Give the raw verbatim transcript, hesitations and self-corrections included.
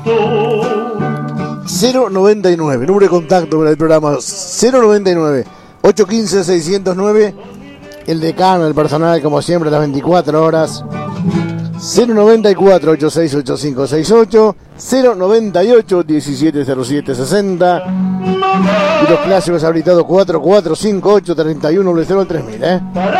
cero noventa y nueve, número de contacto para el programa cero noventa y nueve, ochocientos quince, seiscientos nueve. El decano, el personal, como siempre, a las veinticuatro horas. Cero noventa y cuatro, ochenta y seis, ochenta y cinco, sesenta y ocho. Cero noventa y ocho, diecisiete, cero siete, sesenta. Y los clásicos habilitados cuatro cuatro cinco ocho, treinta y uno, cero tres mil, ¿eh?